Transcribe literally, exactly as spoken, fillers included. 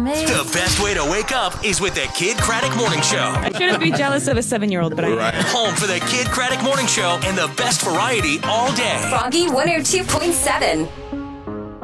me. The best way to wake up is with the Kid Craddock Morning Show. I shouldn't be jealous of a seven-year-old, but I Right. am. Home for the Kid Craddock Morning Show and the best variety all day. Froggy one oh two point seven.